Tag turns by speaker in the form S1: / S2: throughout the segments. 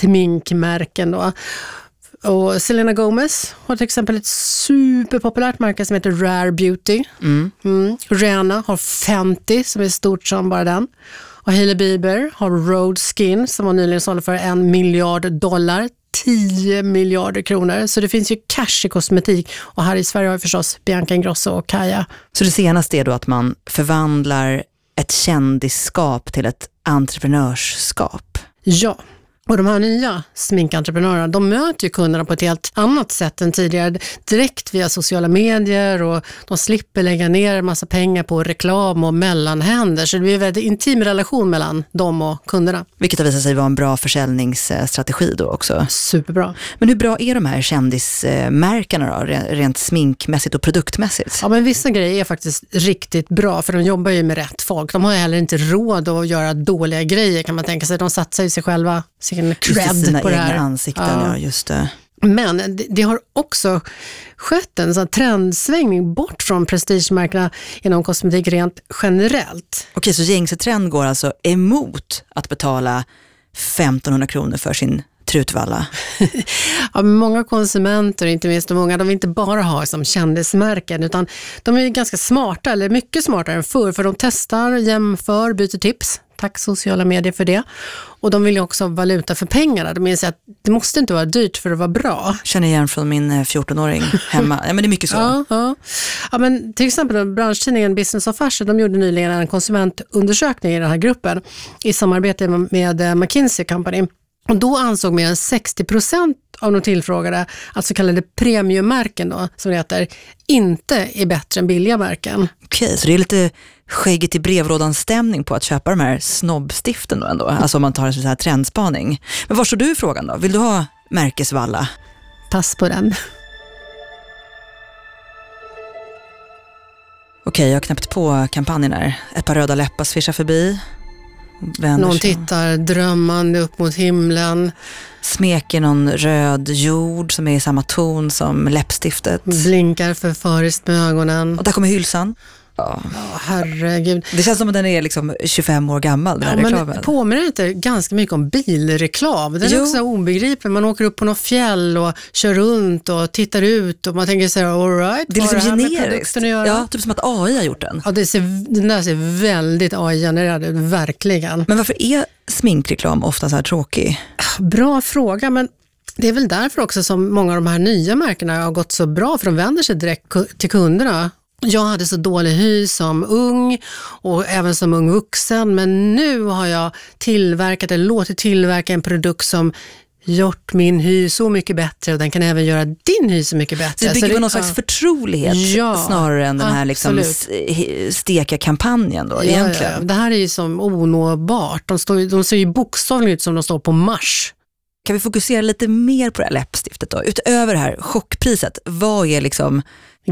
S1: sminkmärken då. Och Selena Gomez har till exempel ett superpopulärt märke som heter Rare Beauty. Rihanna har Fenty som är stort som bara den. Och Hailey Bieber har Rhode Skin som var nyligen såld för $1 miljard, 10 miljarder kronor. Så det finns ju cash i kosmetik. Och här i Sverige har vi förstås Bianca Ingrosso och Kaja.
S2: Så det senaste är då att man förvandlar ett kändisskap till ett entreprenörskap?
S1: Ja. Och de här nya sminkentreprenörerna, de möter ju kunderna på ett helt annat sätt än tidigare. Direkt via sociala medier, och de slipper lägga ner en massa pengar på reklam och mellanhänder. Så det blir en väldigt intim relation mellan dem och kunderna.
S2: Vilket har visat sig vara en bra försäljningsstrategi då också.
S1: Superbra.
S2: Men hur bra är de här kändismärkena då, rent sminkmässigt och produktmässigt?
S1: Ja, men vissa grejer är faktiskt riktigt bra, för de jobbar ju med rätt folk. De har ju heller inte råd att göra dåliga grejer, kan man tänka sig. De satsar ju sig själva, sin cred på det här.
S2: Ansikten, ja, just det.
S1: Men det har också skett en sån trendsvängning bort från prestigemärkena inom kosmetik rent generellt.
S2: Okej, så gängse trend går alltså emot att betala 1500 kronor för sin trutvalla?
S1: Ja, många konsumenter, inte minst de unga, de vill inte bara ha som kändismärken, utan de är ganska smarta, eller mycket smartare än förr, för de testar, jämför, byter tips. Tack sociala medier för det. Och de vill ju också ha valuta för pengarna. De menar att det måste inte vara dyrt för att vara bra.
S2: Känner igen från min 14-åring hemma. Ja, men det är mycket så.
S1: Ja, men till exempel branschtidningen Business of Fashion, de gjorde nyligen en konsumentundersökning i den här gruppen i samarbete med McKinsey Company. Och då ansåg mer än 60% av de tillfrågade att så kallade premiummärken då, som det heter, inte är bättre än billiga märken.
S2: Okej, så det är lite skägget i brevlådan-stämning på att köpa de här snobbstiften då ändå. Alltså om man tar en sån här trendspaning. Men var står du i frågan då? Vill du ha märkesvalla?
S1: Pass på den.
S2: Okej, jag har knäppt på kampanjen här. Ett par röda läppar svischar förbi.
S1: Någon tittar drömmande upp mot himlen.
S2: Smeker någon röd jord som är i samma ton som läppstiftet.
S1: Blinkar förföriskt med ögonen.
S2: Och där kommer hylsan.
S1: Ja, herregud.
S2: Det känns som att den är liksom 25 år gammal, den här reklamen.
S1: Men påminner inte ganska mycket om bilreklam? Den är också obegriplig. Man åker upp på något fjäll och kör runt och tittar ut och man tänker så här, all right,
S2: det är liksom generiskt. Ja, typ som att AI har gjort den.
S1: Ja, den där ser väldigt AI-genererad ut, verkligen.
S2: Men varför är sminkreklam ofta så här tråkig?
S1: Bra fråga, men det är väl därför också som många av de här nya märkena har gått så bra, för de vänder sig direkt till kunderna. Jag hade så dålig hy som ung och även som ung vuxen, men nu har jag låtit tillverka en produkt som gjort min hy så mycket bättre, och den kan även göra din hy så mycket bättre.
S2: Det bygger på någon slags förtrolighet snarare än den här liksom steka kampanjen då, egentligen.
S1: Ja. Det här är ju som onåbart. De ser ju bokstavligen ut som de står på Mars.
S2: Kan vi fokusera lite mer på det här läppstiftet då? Utöver det här chockpriset, vad är liksom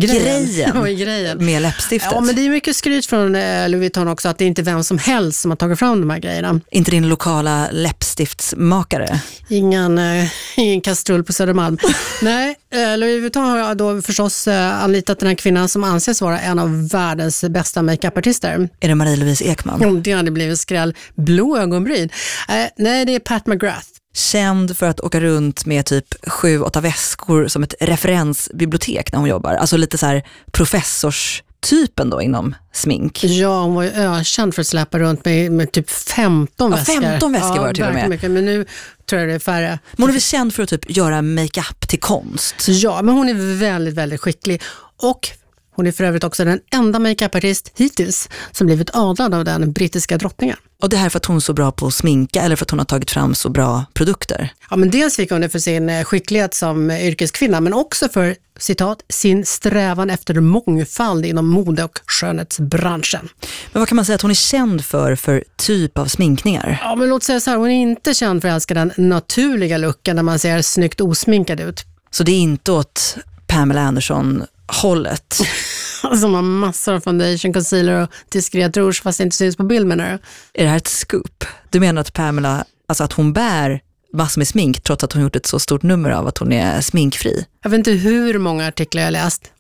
S2: grejen med läppstiftet?
S1: Ja, men det är mycket skryt från Louis Vuitton också, att det är inte vem som helst som har tagit fram de här grejerna.
S2: Inte din lokala läppstiftsmakare?
S1: Ingen kastrull på Södermalm. Nej, Louis Vuitton har då förstås anlitat den här kvinnan som anses vara en av världens bästa makeupartister.
S2: Är det Marie-Louise Ekman?
S1: Det hade blivit skräll. Blå ögonbryn. Nej, det är Pat McGrath.
S2: Känd för att åka runt med typ 7-8 väskor som ett referensbibliotek när hon jobbar. Alltså lite så här professorstypen då inom smink.
S1: Ja, hon var ju ökänd för att släppa runt med typ 15 väskor.
S2: 15 väskor var det till och med.
S1: Mycket, men nu tror jag det är färre.
S2: Men hon är väl känd för att typ göra makeup till konst?
S1: Ja, men hon är väldigt, väldigt skicklig. Och hon är för övrigt också den enda makeupartist hittills som blivit adlad av den brittiska drottningen.
S2: Och det här för att hon är så bra på att sminka eller för att hon har tagit fram så bra produkter?
S1: Ja, men dels fick hon det för sin skicklighet som yrkeskvinna, men också för, citat, sin strävan efter mångfald inom mode- och skönhetsbranschen.
S2: Men vad kan man säga att hon är känd för typ av sminkningar?
S1: Ja, men låt säga så här, hon är inte känd för att älska den naturliga looken när man ser snyggt osminkad ut.
S2: Så det är inte åt Pamela Anderson-hållet?
S1: Som har massor av foundation, concealer och diskret rouge fast det inte syns på bild, menar du?
S2: Är det här ett scoop? Du menar att Pamela, alltså att hon bär massor med smink trots att hon gjort ett så stort nummer av att hon är sminkfri?
S1: Jag vet inte hur många artiklar jag läst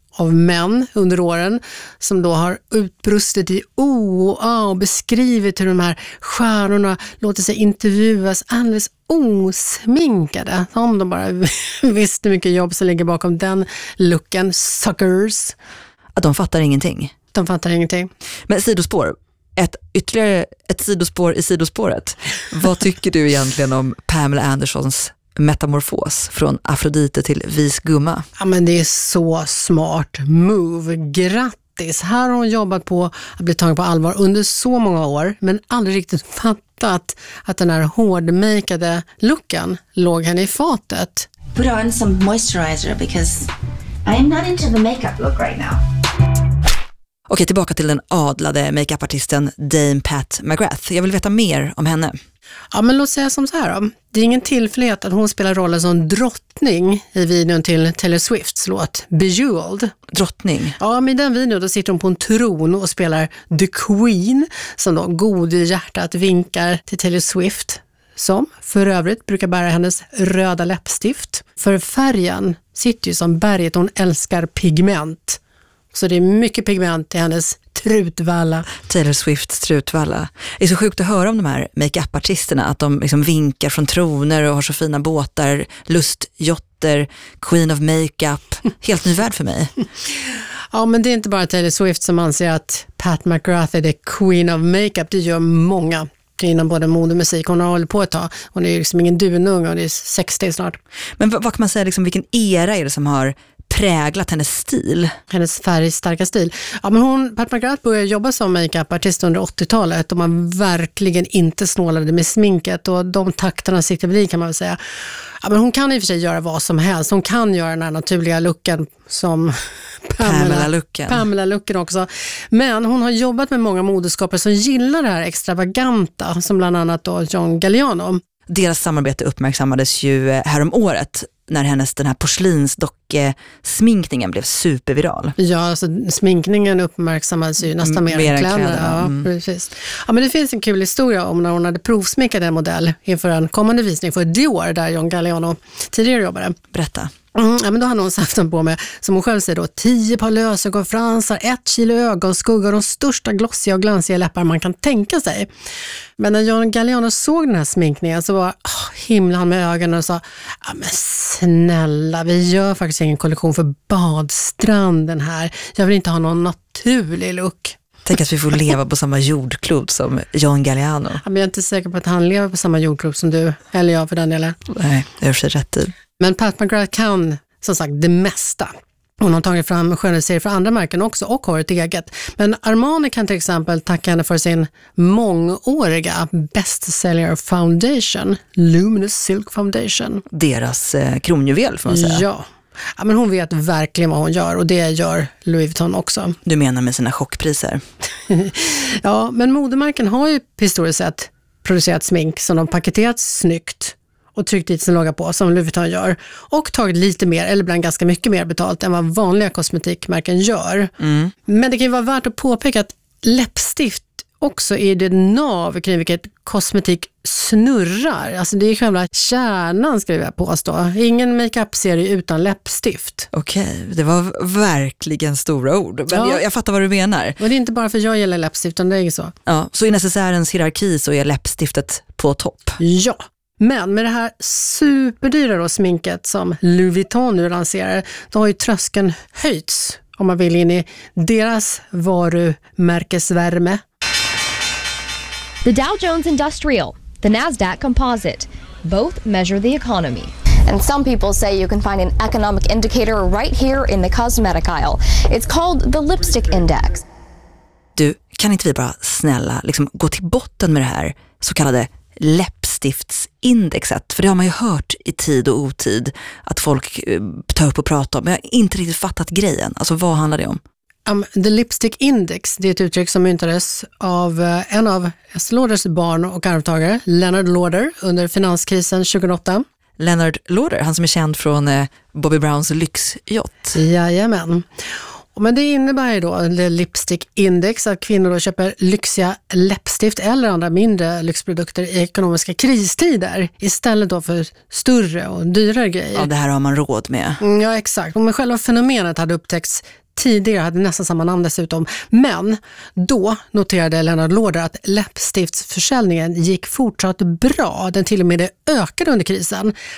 S1: av män under åren som då har utbrustit i och beskrivit hur de här stjärnorna låter sig intervjuas alldeles osminkade. Om de bara visste mycket jobb som ligger bakom den looken. Suckers.
S2: Att de fattar ingenting.
S1: De fattar ingenting.
S2: Men sidospår. Ytterligare ett sidospår i sidospåret. Vad tycker du egentligen om Pamela Andersons metamorfos från Afrodite till vis gumma?
S1: Ja, men det är så smart move. Grattis! Här har hon jobbat på att bli tagen på allvar under så många år, men aldrig riktigt fattat att den här hårdmakeade looken låg henne i fatet.
S3: Put on some moisturizer because I am not into the makeup look right now.
S2: Okej, tillbaka till den adlade makeupartisten Dame Pat McGrath. Jag vill veta mer om henne.
S1: Ja, men låt säga som så här då. Det är ingen tillfällighet att hon spelar rollen som drottning i videon till Taylor Swifts låt Bejeweled.
S2: Drottning?
S1: Ja, med den videon då sitter hon på en tron och spelar The Queen som då god i hjärtat vinkar till Taylor Swift. Som för övrigt brukar bära hennes röda läppstift. För färgen sitter ju som berget, hon älskar pigment. Så det är mycket pigment i hennes trutvalla.
S2: Taylor Swifts trutvalla. Det är så sjukt att höra om de här make-up-artisterna. Att de liksom vinkar från troner och har så fina båtar. Lustjotter, Queen of Makeup. Helt ny värld för mig.
S1: Ja, men det är inte bara Taylor Swift som anser att Pat McGrath är the Queen of Makeup. Det gör många inom både mode och musik. Hon har hållit på ett tag. Hon är liksom ingen dunung och det är 60 snart.
S2: Men vad kan man säga, liksom, vilken era är det som har präglat hennes stil?
S1: Hennes färgstarka stil. Ja, men Pat McGrath började jobba som makeup-artist under 80-talet och man verkligen inte snålade med sminket och de takterna sitter väl i, kan man väl säga. Ja, men hon kan i och för sig göra vad som helst. Hon kan göra den här naturliga looken som Pamela-looken också. Men hon har jobbat med många modeskapare som gillar det här extravaganta, som bland annat då John Galliano.
S2: Deras samarbete uppmärksammades ju härom året när hennes den här porslinsdocke-sminkningen blev superviral.
S1: Ja, alltså sminkningen uppmärksammades ju nästan mer än kläderna. Ja, precis. Ja, men det finns en kul historia om när hon hade provsminkat en modell inför en kommande visning för Dior där John Galliano tidigare jobbade.
S2: Berätta.
S1: Ja, men då hade hon satt den på med, som hon själv säger då, 10 par lösögonfransar, 1 kilo ögonskugga, de största glossiga och glansiga läppar man kan tänka sig. Men när John Galliano såg den här sminkningen så var himlade han med ögonen och sa, ja men snälla, vi gör faktiskt ingen kollektion för badstranden här. Jag vill inte ha någon naturlig look.
S2: Tänk att vi får leva på samma jordklot som John Galliano.
S1: Ja, men jag är inte säker på att han lever på samma jordklot som du, eller jag för den delen.
S2: Nej, det gör sig rätt i.
S1: Men Pat McGrath kan som sagt det mesta. Hon har tagit fram skönhetsserier för andra märken också och har ett eget. Men Armani kan till exempel tacka henne för sin mångåriga bestseller foundation, Luminous Silk Foundation.
S2: Deras kronjuvel får man säga.
S1: Ja, men hon vet verkligen vad hon gör och det gör Louis Vuitton också.
S2: Du menar med sina chockpriser?
S1: Ja, men modemärken har ju historiskt sett producerat smink som de paketerat snyggt och tryckt dit sin logga på, som Louis Vuitton gör. Och tagit lite mer, eller ibland ganska mycket mer betalt än vad vanliga kosmetikmärken gör. Mm. Men det kan ju vara värt att påpeka att läppstift också är det nav kring vilket kosmetik snurrar. Alltså det är själva kärnan, ska jag påstå. Ingen makeup-serie utan läppstift.
S2: Okej, det var verkligen stora ord. Men jag fattar vad du menar.
S1: Och det är inte bara för jag gillar läppstift, utan det är så.
S2: Ja, så i necessärens hierarki så är läppstiftet på topp.
S1: Ja. Men med det här superdyra då, sminket som Louis Vuitton nu lanserar, då har ju tröskeln höjts om man vill in i deras varumärkesvärme.
S4: The Dow Jones Industrial, the Nasdaq Composite, both measure the economy.
S5: And some people say you can find an economic indicator right here in the cosmetic aisle. It's called the lipstick index.
S2: Du, kan inte vi bara snälla liksom gå till botten med det här så kallade läppstiftsindexet? För det har man ju hört i tid och otid att folk tar upp och pratar om. Men jag har inte riktigt fattat grejen. Alltså vad handlar det om?
S1: The Lipstick Index, det är ett uttryck som myntades av en av Estée Lauders barn och arvtagare, Leonard Lauder, under finanskrisen 2008. Leonard
S2: Lauder, han som är känd från Bobby Browns lyxyacht.
S1: Jajamän. Men det innebär ju då lipstick index att kvinnor då köper lyxiga läppstift eller andra mindre lyxprodukter i ekonomiska kristider istället då för större och dyrare grejer.
S2: Ja, det här har man råd med.
S1: Ja, exakt. Men själva fenomenet hade upptäckts tidigare, hade nästan samma namn dessutom. Men då noterade Leonard Lauder att läppstiftsförsäljningen gick fortsatt bra. Den till och med ökade under krisen.